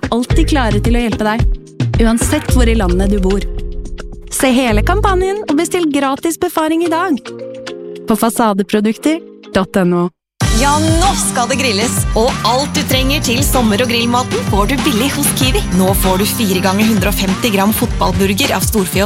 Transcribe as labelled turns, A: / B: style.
A: alltid klare til å hjelpe deg, uansett hvor i landet du bor. Se hele kampanjen og bestill gratis befaring i dag på fasadeprodukter.no.
B: Ja, nå skal det grilles, og alt du trenger til sommer- og grillmaten får du billig hos Kiwi. Nå får du 4 ganger 150 gram fotballburger av storfe